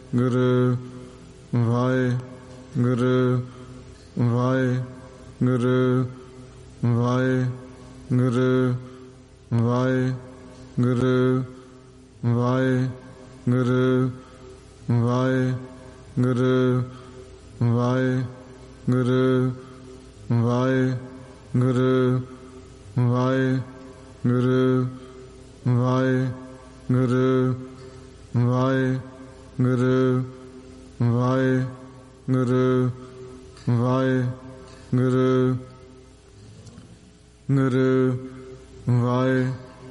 Guru Waheguru Waheguru Waheguru Waheguru Waheguru Waheguru Waheguru Waheguru Waheguru Waheguru Waheguru Waheguru Waheguru Guru ਵਾਹਿ